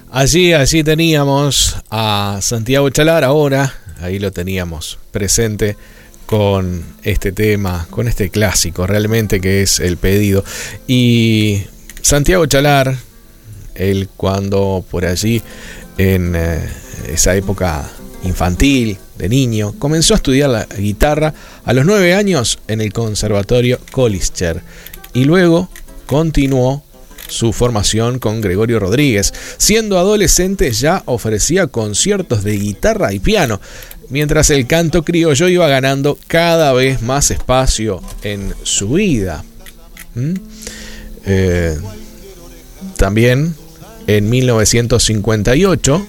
Allí teníamos a Santiago Chalar, ahora ahí lo teníamos presente con este tema, con este clásico realmente que es El Pedido. Y Santiago Chalar, él cuando por allí en esa época infantil, de niño, comenzó a estudiar la guitarra a los 9 años en el Conservatorio Kolischer y luego continuó su formación con Gregorio Rodríguez. Siendo adolescente ya ofrecía conciertos de guitarra y piano, mientras el canto criollo iba ganando cada vez más espacio en su vida. También en 1958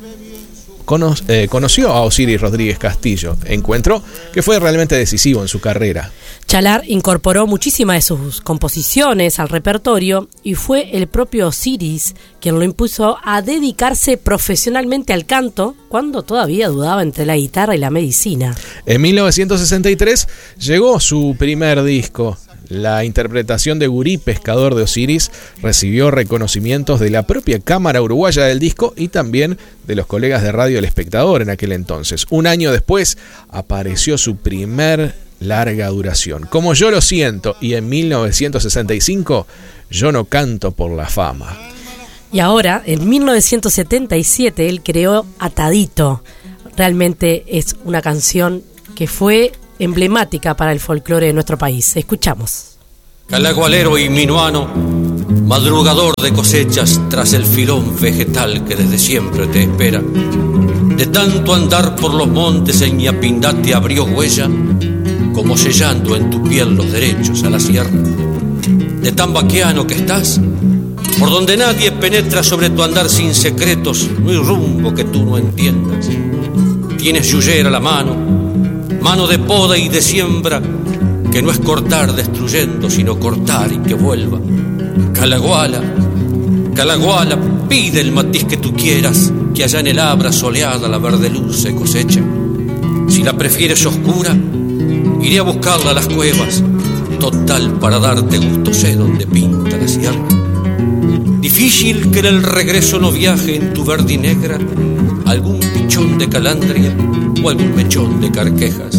conoció a Osiris Rodríguez Castillo, encuentro que fue realmente decisivo en su carrera. Chalar incorporó muchísimas de sus composiciones al repertorio y fue el propio Osiris quien lo impuso a dedicarse profesionalmente al canto cuando todavía dudaba entre la guitarra y la medicina. En 1963 llegó su primer disco. La interpretación de Gurí, Pescador de Osiris, recibió reconocimientos de la propia Cámara Uruguaya del Disco y también de los colegas de Radio El Espectador en aquel entonces. Un año después apareció su primer larga duración, Como yo lo siento, y en 1965, Yo no canto por la fama. Y ahora, en 1977, él creó Atadito. Realmente es una canción que fue emblemática para el folclore de nuestro país. Escuchamos. Calagualero y minuano, madrugador de cosechas tras el filón vegetal que desde siempre te espera. De tanto andar por los montes en Ñapindá te abrió huella, como sellando en tu piel los derechos a la sierra. De tan vaquiano que estás, por donde nadie penetra sobre tu andar sin secretos, no hay rumbo que tú no entiendas. Tienes yuyera a la mano de poda y de siembra, que no es cortar destruyendo, sino cortar y que vuelva. Calaguala, Calaguala, pide el matiz que tú quieras, que allá en el abra soleada la verde luz se cosecha. Si la prefieres oscura, iré a buscarla a las cuevas, total para darte gusto sé donde pinta la sierra. Difícil que en el regreso no viaje en tu verde y negra algún pichón de calandria o algún mechón de carquejas.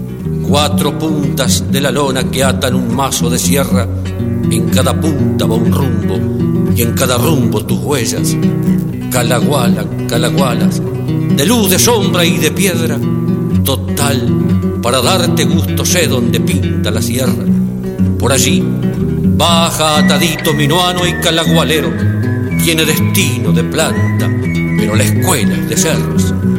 4 puntas de la lona que atan un mazo de sierra, en cada punta va un rumbo y en cada rumbo tus huellas. Calaguala, calagualas, de luz, de sombra y de piedra, total para darte gusto sé donde pinta la sierra. Por allí baja Atadito, minuano y calagualero, tiene destino de planta, pero la escuela es de cerros.